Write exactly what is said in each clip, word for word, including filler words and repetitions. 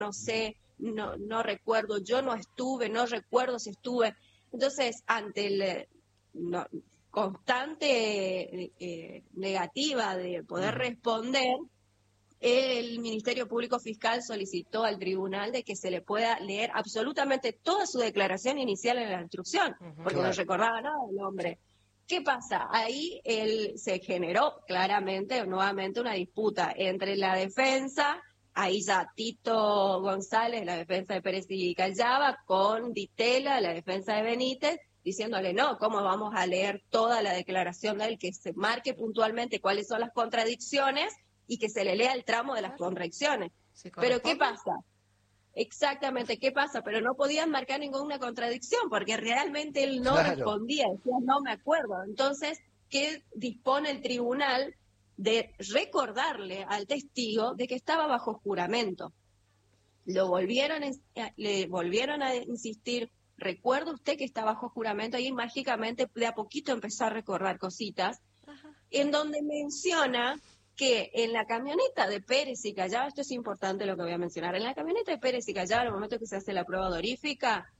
no sé, no, no recuerdo, yo no estuve, no recuerdo si estuve. Entonces, ante el no, constante eh, negativa de poder responder, el Ministerio Público Fiscal solicitó al tribunal de que se le pueda leer absolutamente toda su declaración inicial en la instrucción, uh-huh, porque claro. no recordaba nada el hombre. ¿Qué pasa? Ahí él, se generó claramente, nuevamente, una disputa entre la defensa, ahí ya Tito González, la defensa de Pérez y Callava, con Ditela, la defensa de Benítez, diciéndole, no, ¿cómo vamos a leer toda la declaración de él? Que se marque puntualmente cuáles son las contradicciones y que se le lea el tramo de las contradicciones. Pero ¿qué pasa? Exactamente, ¿qué pasa? Pero no podían marcar ninguna contradicción porque realmente él no claro. respondía, decía, no me acuerdo. Entonces, ¿qué dispone el tribunal? De recordarle al testigo de que estaba bajo juramento. Lo volvieron, le volvieron a insistir, ¿recuerda usted que está bajo juramento? Y mágicamente de a poquito empezó a recordar cositas, ajá, en donde menciona que en la camioneta de Pérez y Callava, esto es importante lo que voy a mencionar, en la camioneta de Pérez y Callava, en el momento que se hace la prueba odorífica,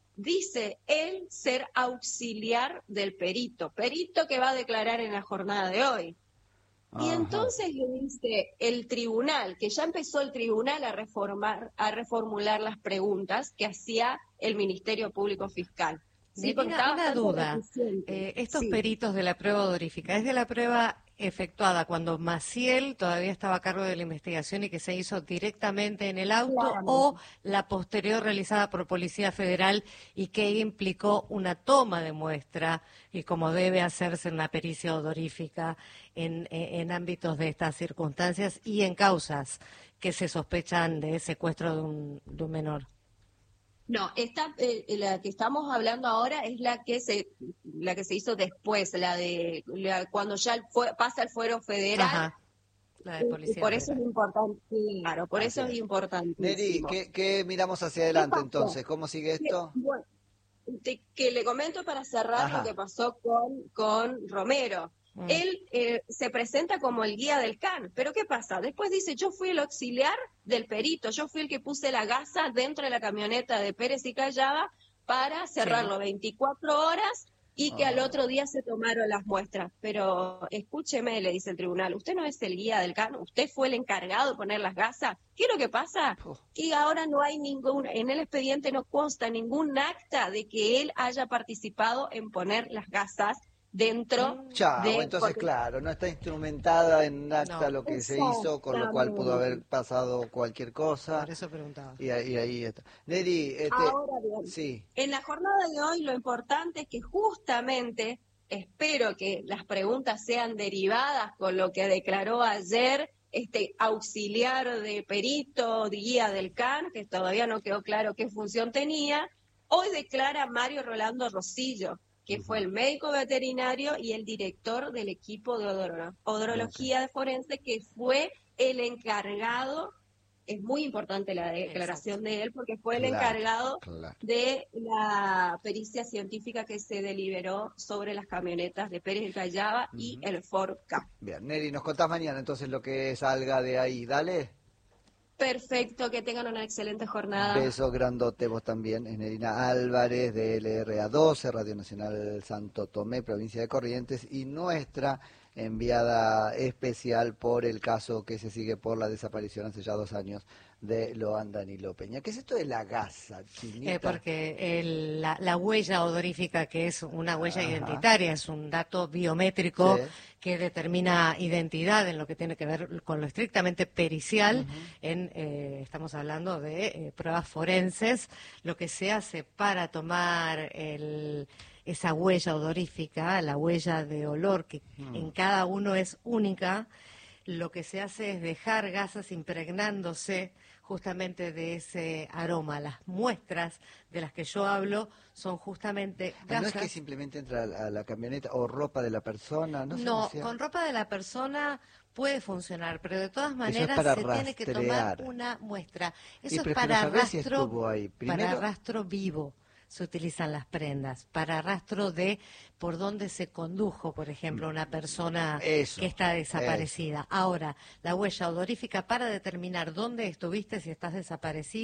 dice él ser auxiliar del perito, perito que va a declarar en la jornada de hoy. Y ajá, entonces le dice el tribunal, que ya empezó el tribunal a reformar, a reformular las preguntas que hacía el Ministerio Público Fiscal. Sí, una, una duda, eh, estos sí. peritos de la prueba odorífica, ¿es de la prueba efectuada cuando Maciel todavía estaba a cargo de la investigación y que se hizo directamente en el auto, claro, o la posterior realizada por Policía Federal y que implicó una toma de muestra y como debe hacerse en la pericia odorífica en, en, en ámbitos de estas circunstancias y en causas que se sospechan de secuestro de un, de un menor? No, esta, eh, la que estamos hablando ahora es la que se la que se hizo después, la de la, cuando ya fue, pasa el fuero federal. Ajá. La de policía. Por eso es importante, claro, por Así eso es, es importante. Neri, ¿qué, ¿qué miramos hacia adelante entonces? ¿Cómo sigue esto? Que, bueno, te, que le comento para cerrar Ajá. lo que pasó con, con Romero. Mm. Él eh, se presenta como el guía del C A N, pero ¿qué pasa? Después dice, yo fui el auxiliar del perito, yo fui el que puse la gasa dentro de la camioneta de Pérez y Callava para cerrarlo sí. veinticuatro horas y que oh. al otro día se tomaron las muestras. Pero escúcheme, le dice el tribunal, usted no es el guía del C A N, usted fue el encargado de poner las gasas. ¿Qué es lo que pasa? Oh. Que ahora no hay ningún, en el expediente no consta ningún acta de que él haya participado en poner las gasas dentro Chao, de... entonces porque... claro, no está instrumentada en acta no, lo que se hizo, con lo cual pudo haber pasado cualquier cosa. Por eso preguntaba. Y, y ahí está. Neri, este... Ahora bien, sí. en la jornada de hoy lo importante es que justamente, espero que las preguntas sean derivadas con lo que declaró ayer este auxiliar de perito, de guía del C A N, que todavía no quedó claro qué función tenía. Hoy declara Mario Rolando Rosillo, que fue el médico veterinario y el director del equipo de odoro, odorología okay. forense, que fue el encargado, es muy importante la declaración Exacto. de él, porque fue claro, el encargado claro. de la pericia científica que se deliberó sobre las camionetas de Pérez y Callava uh-huh. y el Ford Ka. Bien, Neri, nos contás mañana entonces lo que salga de ahí, dale. Perfecto, que tengan una excelente jornada. Beso grandote, vos también, es Nerina Álvarez de L R A doce, Radio Nacional Santo Tomé, provincia de Corrientes, y nuestra enviada especial por el caso que se sigue por la desaparición hace ya dos años de Loan Danilo Peña. ¿Qué es esto de la gasa, Chinita? Eh, porque el, la, la huella odorífica, que es una huella Ajá. identitaria, es un dato biométrico sí. que determina identidad en lo que tiene que ver con lo estrictamente pericial. Uh-huh. en eh, estamos hablando de eh, pruebas forenses. Lo que se hace para tomar el... esa huella odorífica, la huella de olor que mm. en cada uno es única, lo que se hace es dejar gasas impregnándose justamente de ese aroma. Las muestras de las que yo hablo son justamente gasas. ¿No es que simplemente entra a la, a la camioneta o ropa de la persona? No, no sé con ropa de la persona puede funcionar, pero de todas maneras se rastrear. tiene que tomar una muestra. Eso es para rastro, si para rastro vivo. se utilizan las prendas, para rastro de por dónde se condujo, por ejemplo, una persona Eso, que está desaparecida. eso. Ahora, la huella odorífica para determinar dónde estuviste si estás desaparecido.